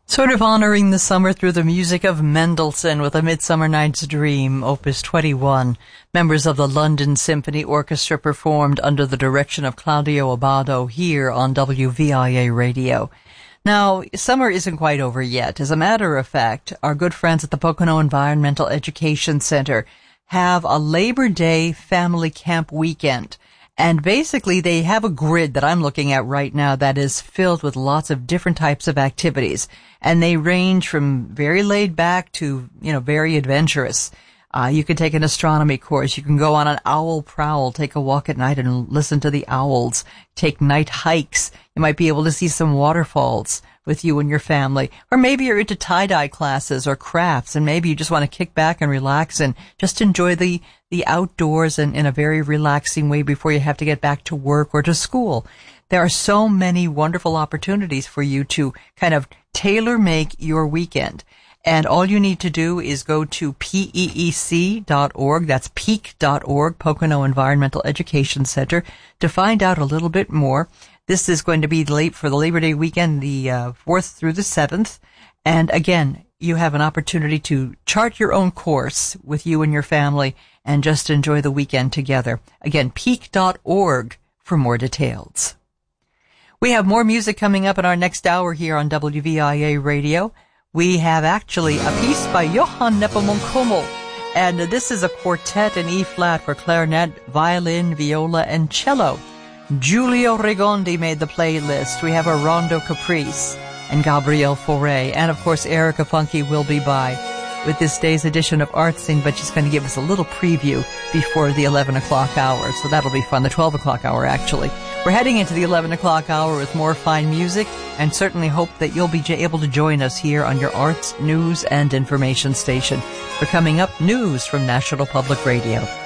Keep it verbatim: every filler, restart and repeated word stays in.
Sort of honoring the summer through the music of Mendelssohn with A Midsummer Night's Dream, Opus twenty-one. Members of the London Symphony Orchestra performed under the direction of Claudio Abbado here on W V I A Radio. Now, summer isn't quite over yet. As a matter of fact, our good friends at the Pocono Environmental Education Center have a Labor Day family camp weekend. And basically, they have a grid that I'm looking at right now that is filled with lots of different types of activities. And they range from very laid back to, you know, very adventurous. Uh, you can take an astronomy course. You can go on an owl prowl, take a walk at night and listen to the owls, take night hikes. You might be able to see some waterfalls with you and your family. Or maybe you're into tie-dye classes or crafts, and maybe you just want to kick back and relax and just enjoy the, the outdoors and in a very relaxing way before you have to get back to work or to school. There are so many wonderful opportunities for you to kind of tailor-make your weekend. And all you need to do is go to P E E C dot org, that's peak dot org, Pocono Environmental Education Center, to find out a little bit more. This is going to be late for the Labor Day weekend, the uh, fourth through the seventh. And again, you have an opportunity to chart your own course with you and your family and just enjoy the weekend together. Again, peak dot org for more details. We have more music coming up in our next hour here on W V I A Radio. We have actually a piece by Johann Nepomuk Hummel, and this is a quartet in E-flat for clarinet, violin, viola, and cello. Giulio Regondi made the playlist. We have a Rondo Caprice and Gabrielle Fauré, and of course Erica Funky will be by with this day's edition of Art Scene, but she's going to give us a little preview before the eleven o'clock hour, so that'll be fun, the twelve o'clock hour actually. We're heading into the eleven o'clock hour with more fine music, and certainly hope that you'll be able to join us here on your arts, news, and information station. For coming up, news from National Public Radio.